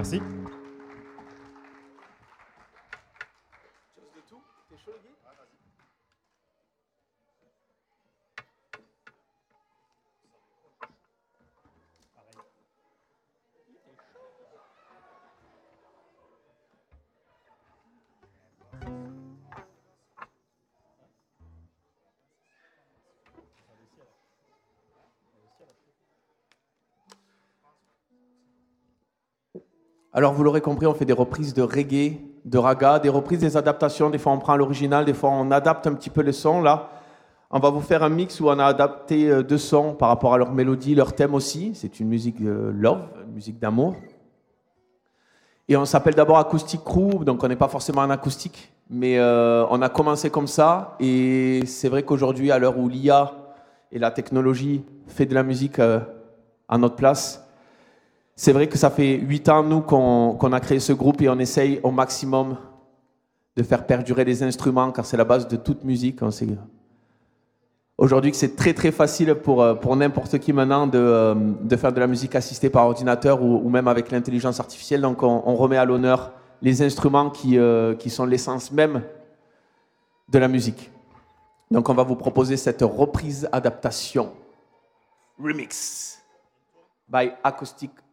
Merci. Alors, vous l'aurez compris, on fait des reprises de reggae, de raga, des reprises, des adaptations. Des fois, on prend l'original, des fois, on adapte un petit peu le son. Là, on va vous faire un mix où on a adapté deux sons par rapport à leur mélodie, leur thème aussi. C'est une musique love, une musique d'amour. Et on s'appelle d'abord Acoustic Crew, donc on n'est pas forcément en acoustique, mais on a commencé comme ça. Et c'est vrai qu'aujourd'hui, à l'heure où l'IA et la technologie fait de la musique à notre place, c'est vrai que ça fait 8 ans, nous, qu'on a créé ce groupe et on essaye au maximum de faire perdurer les instruments, car c'est la base de toute musique. On sait aujourd'hui que c'est très très facile pour n'importe qui maintenant de faire de la musique assistée par ordinateur ou même avec l'intelligence artificielle. Donc on remet à l'honneur les instruments qui sont l'essence même de la musique. Donc on va vous proposer cette reprise adaptation remix by Acoustic